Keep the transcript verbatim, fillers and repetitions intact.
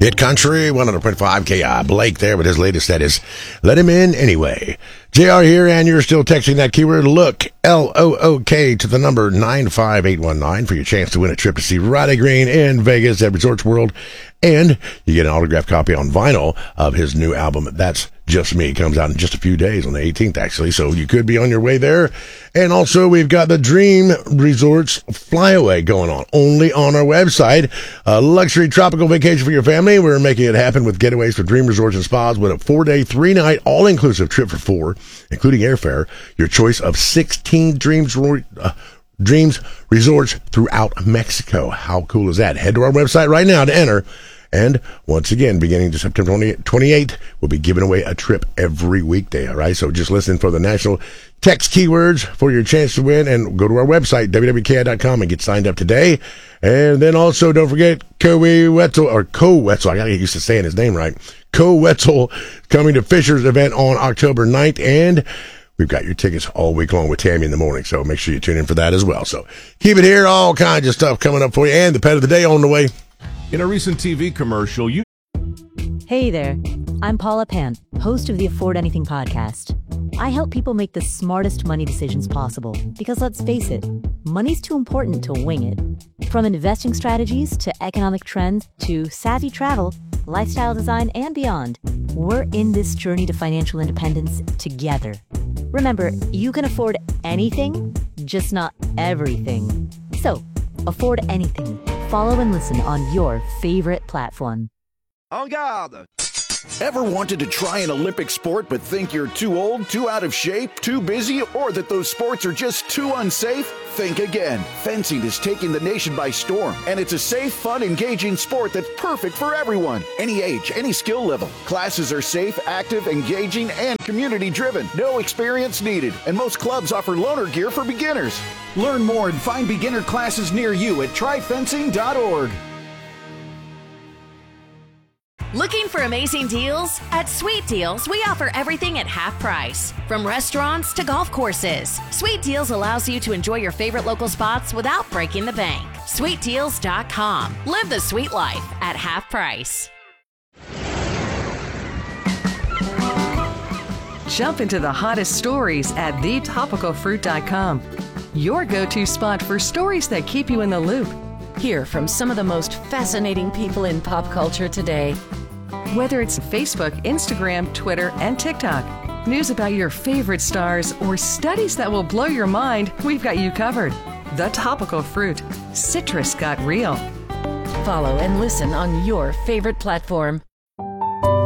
Hit Country, one hundred point five K I. Blake there with his latest, that is Let Him In Anyway. J R here, and you're still texting that keyword LOOK, L O O K, to the number nine five eight one nine for your chance to win a trip to see Roddy Green in Vegas at Resorts World. And you get an autographed copy on vinyl of his new album, That's Just Me. It comes out in just a few days, on the eighteenth, actually, so you could be on your way there. And also, we've got the Dream Resorts Flyaway going on, only on our website. A luxury tropical vacation for your family. We're making it happen with getaways for Dream Resorts and Spas with a four-day, three-night, all-inclusive trip for four, including airfare. Your choice of sixteen Dreams uh, Dreams Resorts throughout Mexico. How cool is that? Head to our website right now to enter. And once again, beginning to September twenty-eighth, we'll be giving away a trip every weekday, all right? So just listen for the national text keywords for your chance to win, and go to our website, W W K I dot com, and get signed up today. And then also, don't forget, Koe Wetzel, or Koe Wetzel, I gotta get used to saying his name right, Koe Wetzel, coming to Fisher's event on October ninth, and we've got your tickets all week long with Tammy in the morning, so make sure you tune in for that as well. So keep it here, all kinds of stuff coming up for you, and the pet of the day on the way. In a recent T V commercial, you... Hey there, I'm Paula Pant, host of the Afford Anything podcast. I help people make the smartest money decisions possible, because let's face it, money's too important to wing it. From investing strategies to economic trends to savvy travel, lifestyle design, and beyond, we're in this journey to financial independence together. Remember, you can afford anything, just not everything. So, afford anything. Follow and listen on your favorite platform. En garde! Ever wanted to try an Olympic sport but think you're too old, too out of shape, too busy, or that those sports are just too unsafe? Think again. Fencing is taking the nation by storm, and it's a safe, fun, engaging sport that's perfect for everyone. Any age, any skill level. Classes are safe, active, engaging, and community-driven. No experience needed, and most clubs offer loaner gear for beginners. Learn more and find beginner classes near you at try fencing dot org. Looking for amazing deals? At Sweet Deals, we offer everything at half price. From restaurants to golf courses, Sweet Deals allows you to enjoy your favorite local spots without breaking the bank. sweet deals dot com. Live the sweet life at half price. Jump into the hottest stories at the topical fruit dot com. Your go-to spot for stories that keep you in the loop. Hear from some of the most fascinating people in pop culture today. Whether it's Facebook, Instagram, Twitter, and TikTok, news about your favorite stars, or studies that will blow your mind, we've got you covered. The Topical Fruit. Citrus got real. Follow and listen on your favorite platform.